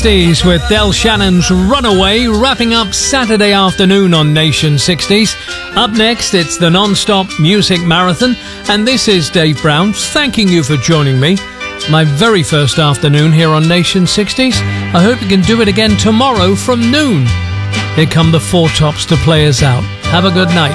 60s with Del Shannon's Runaway, wrapping up Saturday afternoon on Nation 60s. Up next, it's the non-stop music marathon, and this is Dave Brown thanking you for joining me. My very first afternoon here on Nation 60s. I hope you can do it again tomorrow from noon. Here come the Four Tops to play us out. Have a good night.